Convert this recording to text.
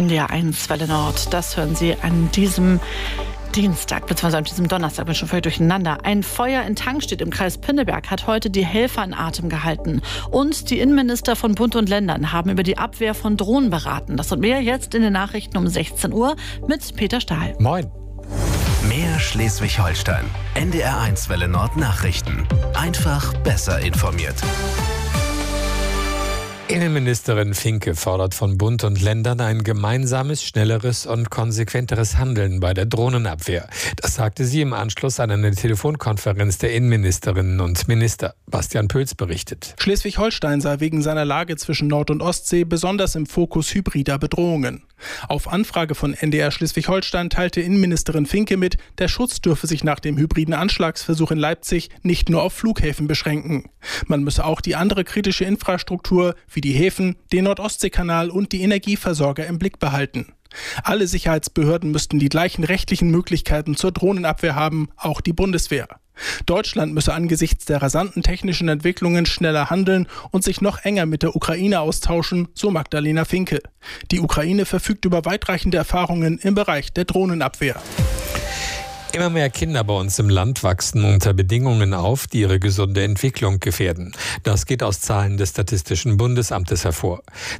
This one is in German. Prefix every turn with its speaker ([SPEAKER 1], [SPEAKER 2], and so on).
[SPEAKER 1] NDR 1 Welle Nord. Das hören Sie an diesem Dienstag, beziehungsweise an diesem Donnerstag, bin schon völlig durcheinander. Ein Feuer in Tangstedt im Kreis Pinneberg hat heute die Helfer in Atem gehalten. Und die Innenminister von Bund und Ländern haben über die Abwehr von Drohnen beraten. Das und mehr jetzt in den Nachrichten um 16 Uhr mit Peter Stahl.
[SPEAKER 2] Moin.
[SPEAKER 3] Mehr Schleswig-Holstein. NDR 1 Welle Nord Nachrichten. Einfach besser informiert.
[SPEAKER 2] Innenministerin Finke fordert von Bund und Ländern ein gemeinsames, schnelleres und konsequenteres Handeln bei der Drohnenabwehr. Das sagte sie im Anschluss an eine Telefonkonferenz der Innenministerinnen und Minister. Bastian Pölz berichtet.
[SPEAKER 4] Schleswig-Holstein sei wegen seiner Lage zwischen Nord- und Ostsee besonders im Fokus hybrider Bedrohungen. Auf Anfrage von NDR Schleswig-Holstein teilte Innenministerin Finke mit, der Schutz dürfe sich nach dem hybriden Anschlagsversuch in Leipzig nicht nur auf Flughäfen beschränken. Man müsse auch die andere kritische Infrastruktur wie die Häfen, den Nord-Ostsee-Kanal und die Energieversorger im Blick behalten. Alle Sicherheitsbehörden müssten die gleichen rechtlichen Möglichkeiten zur Drohnenabwehr haben, auch die Bundeswehr. Deutschland müsse angesichts der rasanten technischen Entwicklungen schneller handeln und sich noch enger mit der Ukraine austauschen, so Magdalena Finke. Die Ukraine verfügt über weitreichende Erfahrungen im Bereich der Drohnenabwehr.
[SPEAKER 2] Immer mehr Kinder bei uns im Land wachsen unter Bedingungen auf, die ihre gesunde Entwicklung gefährden. Das geht aus Zahlen des Statistischen Bundesamtes hervor.